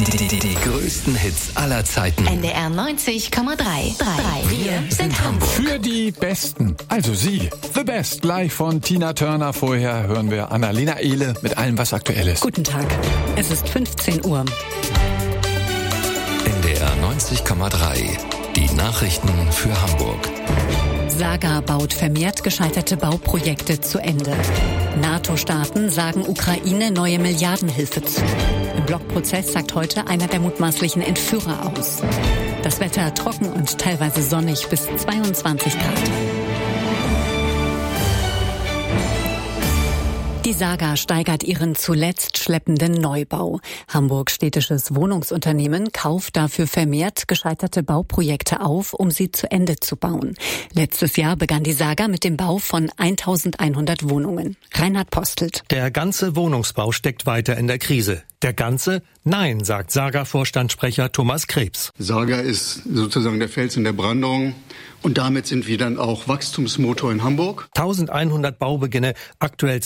Die größten Hits aller Zeiten. NDR 90,3. Wir sind Hamburg. Für die Besten, also Sie, The Best, gleich von Tina Turner. Vorher hören wir Annalena Ehle mit allem, was aktuell ist. Guten Tag, es ist 15 Uhr. NDR 90,3. Die Nachrichten für Hamburg. Saga baut vermehrt gescheiterte Bauprojekte zu Ende. NATO-Staaten sagen Ukraine neue Milliardenhilfe zu. Im Blockprozess sagt heute einer der mutmaßlichen Entführer aus. Das Wetter trocken und teilweise sonnig bis 22 Grad. Die Saga steigert ihren zuletzt schleppenden Neubau. Hamburgs städtisches Wohnungsunternehmen kauft dafür vermehrt gescheiterte Bauprojekte auf, um sie zu Ende zu bauen. Letztes Jahr begann die Saga mit dem Bau von 1100 Wohnungen. Reinhard Postelt. Der ganze Wohnungsbau steckt weiter in der Krise. Der ganze? Nein, sagt Saga-Vorstandssprecher Thomas Krebs. Saga ist sozusagen der Fels in der Brandung. Und damit sind wir dann auch Wachstumsmotor in Hamburg. 1100 Baubeginne, aktuell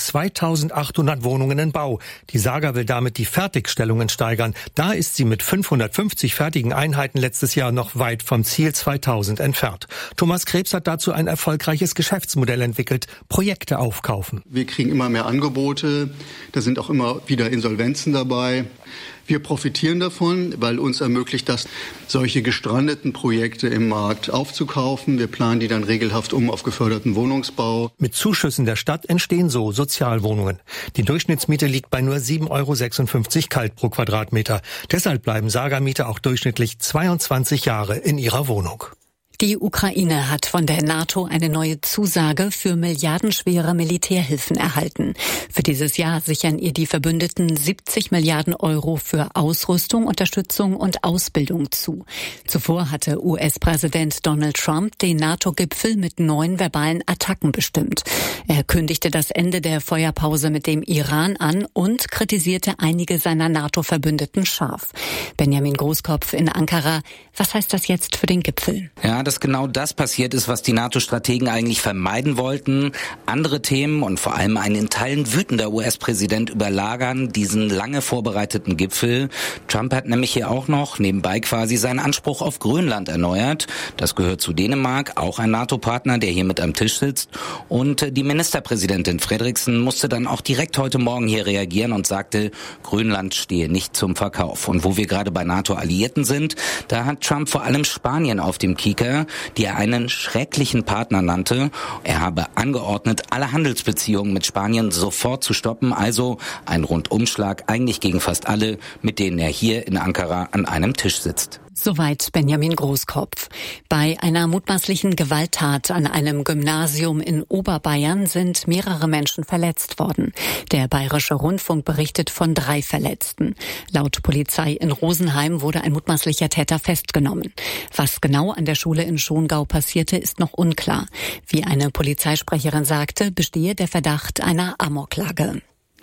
2800 Wohnungen in Bau. Die Saga will damit die Fertigstellungen steigern. Da ist sie mit 550 fertigen Einheiten letztes Jahr noch weit vom Ziel 2000 entfernt. Thomas Krebs hat dazu ein erfolgreiches Geschäftsmodell entwickelt: Projekte aufkaufen. Wir kriegen immer mehr Angebote. Da sind auch immer wieder Insolvenzen dabei. Wir profitieren davon, weil uns ermöglicht das, solche gestrandeten Projekte im Markt aufzukaufen. Wir planen die dann regelhaft auf geförderten Wohnungsbau. Mit Zuschüssen der Stadt entstehen so Sozialwohnungen. Die Durchschnittsmiete liegt bei nur 7,56 € kalt pro Quadratmeter. Deshalb bleiben Saga-Mieter auch durchschnittlich 22 Jahre in ihrer Wohnung. Die Ukraine hat von der NATO eine neue Zusage für milliardenschwere Militärhilfen erhalten. Für dieses Jahr sichern ihr die Verbündeten 70 Milliarden € für Ausrüstung, Unterstützung und Ausbildung zu. Zuvor hatte US-Präsident Donald Trump den NATO-Gipfel mit 9 verbalen Attacken bestimmt. Er kündigte das Ende der Feuerpause mit dem Iran an und kritisierte einige seiner NATO-Verbündeten scharf. Benjamin Großkopf in Ankara. Was heißt das jetzt für den Gipfel? Ja, dass genau das passiert ist, was die NATO-Strategen eigentlich vermeiden wollten. Andere Themen und vor allem ein in Teilen wütender US-Präsident überlagern diesen lange vorbereiteten Gipfel. Trump hat nämlich hier auch noch nebenbei quasi seinen Anspruch auf Grönland erneuert. Das gehört zu Dänemark, auch ein NATO-Partner, der hier mit am Tisch sitzt. Und die Ministerpräsidentin Frederiksen musste dann auch direkt heute Morgen hier reagieren und sagte, Grönland stehe nicht zum Verkauf. Und wo wir gerade bei NATO-Alliierten sind, da hat Trump vor allem Spanien auf dem Kieker, die er einen schrecklichen Partner nannte. Er habe angeordnet, alle Handelsbeziehungen mit Spanien sofort zu stoppen. Also ein Rundumschlag eigentlich gegen fast alle, mit denen er hier in Ankara an einem Tisch sitzt. Soweit Benjamin Großkopf. Bei einer mutmaßlichen Gewalttat an einem Gymnasium in Oberbayern sind mehrere Menschen verletzt worden. Der Bayerische Rundfunk berichtet von 3 Verletzten. Laut Polizei in Rosenheim wurde ein mutmaßlicher Täter festgenommen. Was genau an der Schule in Schongau passierte, ist noch unklar. Wie eine Polizeisprecherin sagte, bestehe der Verdacht einer Amoklage.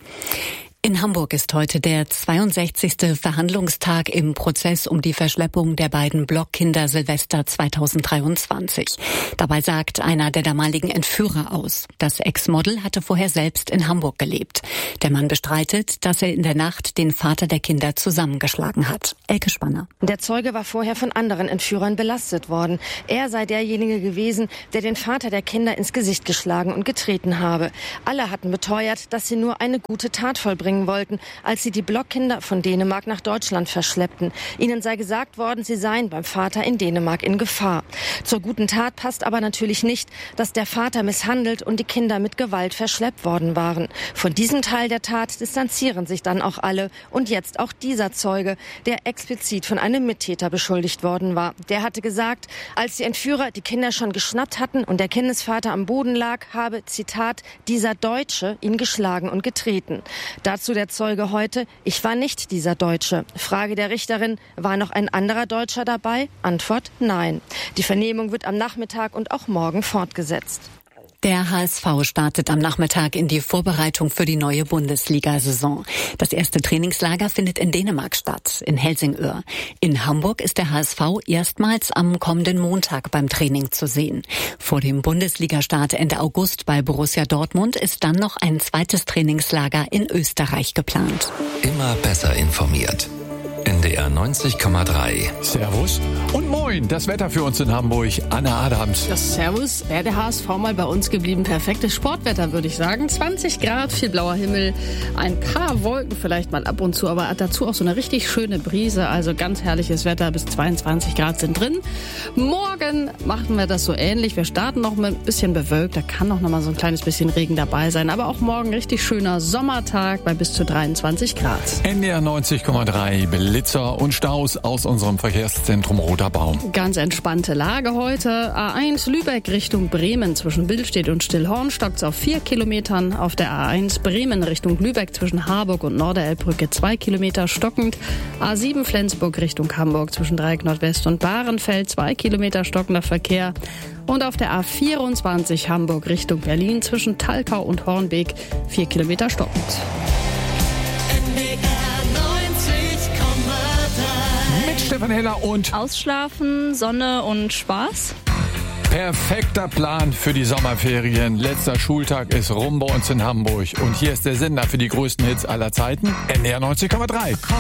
In Hamburg ist heute der 62. Verhandlungstag im Prozess um die Verschleppung der beiden Blockkinder Silvester 2023. Dabei sagt einer der damaligen Entführer aus. Das Ex-Model hatte vorher selbst in Hamburg gelebt. Der Mann bestreitet, dass er in der Nacht den Vater der Kinder zusammengeschlagen hat. Elke Spanner. Der Zeuge war vorher von anderen Entführern belastet worden. Er sei derjenige gewesen, der den Vater der Kinder ins Gesicht geschlagen und getreten habe. Alle hatten beteuert, dass sie nur eine gute Tat vollbringen wollten, als sie die Blockkinder von Dänemark nach Deutschland verschleppten. Ihnen sei gesagt worden, sie seien beim Vater in Dänemark in Gefahr. Zur guten Tat passt aber natürlich nicht, dass der Vater misshandelt und die Kinder mit Gewalt verschleppt worden waren. Von diesem Teil der Tat distanzieren sich dann auch alle und jetzt auch dieser Zeuge, der explizit von einem Mittäter beschuldigt worden war. Der hatte gesagt, als die Entführer die Kinder schon geschnappt hatten und der Kindesvater am Boden lag, habe, Zitat, dieser Deutsche ihn geschlagen und getreten. Dazu der Zeuge heute, ich war nicht dieser Deutsche. Frage der Richterin, war noch ein anderer Deutscher dabei? Antwort, nein. Die Vernehmung wird am Nachmittag und auch morgen fortgesetzt. Der HSV startet am Nachmittag in die Vorbereitung für die neue Bundesliga-Saison. Das erste Trainingslager findet in Dänemark statt, in Helsingør. In Hamburg ist der HSV erstmals am kommenden Montag beim Training zu sehen. Vor dem Bundesliga-Start Ende August bei Borussia Dortmund ist dann noch ein zweites Trainingslager in Österreich geplant. Immer besser informiert. NDR 90,3. Servus und moin, das Wetter für uns in Hamburg. Anna Adams. Das Servus, wäre der HSV mal bei uns geblieben. Perfektes Sportwetter, würde ich sagen. 20 Grad, viel blauer Himmel, ein paar Wolken vielleicht mal ab und zu, aber dazu auch so eine richtig schöne Brise. Also ganz herrliches Wetter, bis 22 Grad sind drin. Morgen machen wir das so ähnlich. Wir starten noch mit ein bisschen bewölkt, da kann noch mal so ein kleines bisschen Regen dabei sein. Aber auch morgen richtig schöner Sommertag bei bis zu 23 Grad. NDR 90,3, Blitzer und Staus aus unserem Verkehrszentrum Roter Baum. Ganz entspannte Lage heute. A1 Lübeck Richtung Bremen zwischen Billstedt und Stillhorn stockt's auf 4 Kilometern. Auf der A1 Bremen Richtung Lübeck zwischen Harburg und Norderelbbrücke 2 Kilometer stockend. A7 Flensburg Richtung Hamburg zwischen Dreieck Nordwest und Bahrenfeld 2 Kilometer stockender Verkehr. Und auf der A24 Hamburg Richtung Berlin zwischen Talkau und Hornbeek 4 Kilometer stockend. Mit Stefan Heller und Ausschlafen, Sonne und Spaß. perfekter Plan für die Sommerferien. Letzter Schultag ist rum bei uns in Hamburg. Und hier ist der Sender für die größten Hits aller Zeiten. NDR 90,3.